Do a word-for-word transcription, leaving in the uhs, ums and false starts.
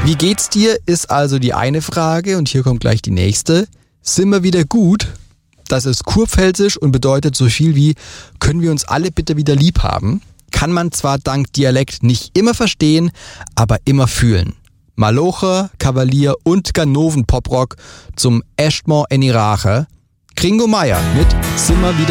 Wie geht's dir, ist also die eine Frage und hier kommt gleich die nächste. Sind wir wieder gut? Das ist kurpfälzisch und bedeutet so viel wie, können wir uns alle bitte wieder lieb haben? Kann man zwar dank Dialekt nicht immer verstehen, aber immer fühlen. Malocher, Kavalier und Ganoven Poprock zum Echtmar Eni Rache. Kringo Meier mit Sind wir wieder